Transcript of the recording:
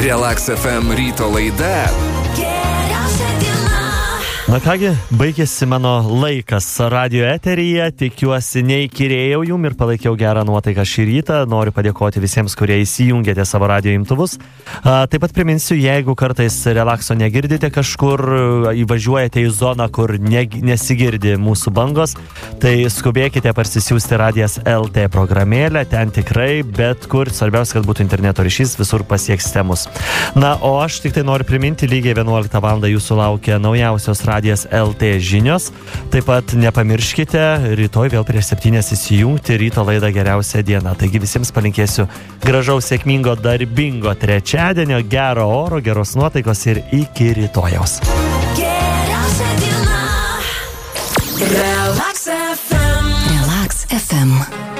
Relax FM ryto laida. Na kągi, baigėsi mano laikas radio eteryje, tikiuosi neįkyrėjau jum ir palaikiau gerą nuotaiką šį rytą. Noriu padėkoti visiems, kurie įsijungėte savo radio imtuvus. Taip pat priminsiu, jeigu kartais relakso negirdite kažkur, įvažiuojate į zoną, kur nesigirdi mūsų bangos, tai skubėkite parsisiųsti Radijas LT programėlę, ten tikrai, bet kur, svarbiausia, kad būtų interneto ryšys, visur pasieksite mus. Na, o aš tik tai noriu priminti, lygiai 11 val. Jūsų laukia naujausios Radijas LT žinios. Taip pat nepamirškite, rytoj vėl prieš 7 įsijungti ryto laidą Geriausia diena. Taigi visiems palinkėsiu gražaus, sėkmingo, darbingo trečiadienio, gero oro, geros nuotaikos ir iki rytojaus. Geriausia diena. Relax FM. Relax FM.